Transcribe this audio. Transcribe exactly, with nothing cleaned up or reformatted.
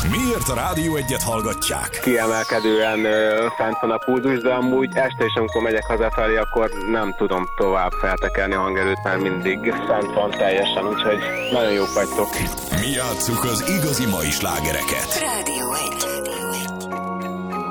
Miért a Rádió Egyet hallgatják? Kiemelkedően ö, fent van a pulzus, de amúgy este is, amikor megyek hazafelé, akkor nem tudom tovább feltekerni a hangerőt, mert mindig fent van teljesen, úgyhogy nagyon jók vagytok. Mi játsszuk az igazi mai slágereket. Rádió Egy.